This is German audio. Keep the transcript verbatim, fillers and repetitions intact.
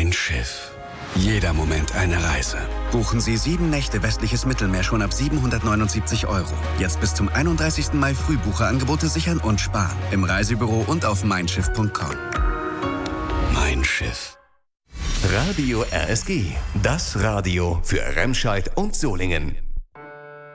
Mein Schiff. Jeder Moment eine Reise. Buchen Sie sieben Nächte westliches Mittelmeer schon ab siebenhundertneunundsiebzig Euro. Jetzt bis zum einunddreißigsten Mai Frühbucherangebote sichern und sparen. Im Reisebüro und auf mein schiff punkt com. Mein Schiff. Radio R S G. Das Radio für Remscheid und Solingen.